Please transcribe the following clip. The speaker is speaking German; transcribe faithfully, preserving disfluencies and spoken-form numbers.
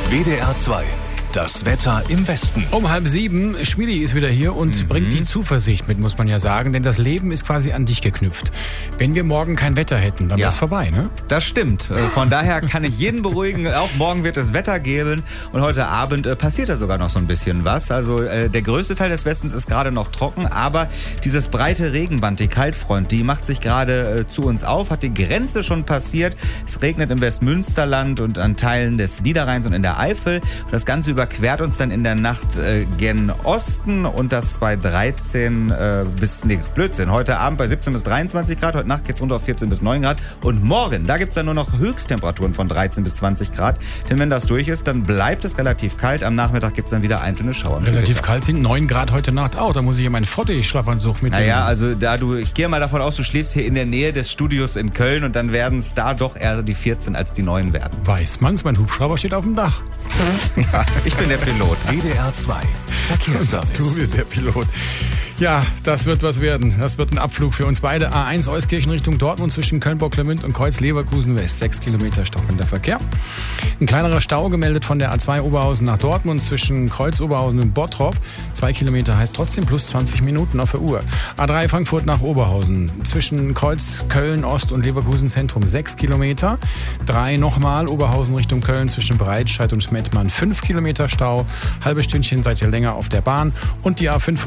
W D R zwei. Das Wetter im Westen. Um halb sieben, Schmidi ist wieder hier und mhm. bringt die Zuversicht mit, muss man ja sagen. Denn das Leben ist quasi an dich geknüpft. Wenn wir morgen kein Wetter hätten, dann ja. wäre es vorbei, ne? Das stimmt. Von daher kann ich jeden beruhigen. Auch morgen wird es Wetter geben. Und heute Abend äh, passiert da sogar noch so ein bisschen was. Also äh, der größte Teil des Westens ist gerade noch trocken. Aber dieses breite Regenband, die Kaltfront, die macht sich gerade äh, zu uns auf. Hat die Grenze schon passiert. Es regnet im Westmünsterland und an Teilen des Niederrheins und in der Eifel. Und das Ganze überquert uns dann in der Nacht äh, gen Osten und das bei dreizehn äh, bis, nee, Blödsinn, heute Abend bei siebzehn bis dreiundzwanzig Grad, heute Nacht geht's runter auf vierzehn bis neun Grad und morgen, da gibt's dann nur noch Höchsttemperaturen von dreizehn bis zwanzig Grad, denn wenn das durch ist, dann bleibt es relativ kalt, am Nachmittag gibt's dann wieder einzelne Schauer. Relativ kalt sind neun Grad heute Nacht auch, da muss ich ja meinen Frottee-Schlafanzug mitnehmen. Naja, also da du, ich gehe mal davon aus, du schläfst hier in der Nähe des Studios in Köln und dann werden es da doch eher die vierzehn als die neun werden. Weiß man's, mein Hubschrauber steht auf dem Dach. Ja, ich bin der Pilot. W D R zwei. Verkehrsservice. Du bist der Pilot. Ja, das wird was werden. Das wird ein Abflug für uns beide. A eins Euskirchen Richtung Dortmund zwischen Köln-Bocklemünd und Kreuz-Leverkusen West. Sechs Kilometer stockender Verkehr. Ein kleinerer Stau gemeldet von der A zwei Oberhausen nach Dortmund zwischen Kreuz-Oberhausen und Bottrop. Zwei Kilometer heißt trotzdem plus zwanzig Minuten auf der Uhr. A drei Frankfurt nach Oberhausen zwischen Kreuz, Köln, Ost und Leverkusen Zentrum. Sechs Kilometer. Drei nochmal Oberhausen Richtung Köln zwischen Breitscheid und Schmettmann. Fünf Kilometer Stau. Halbe Stündchen seid ihr länger auf der Bahn. Und die A fünf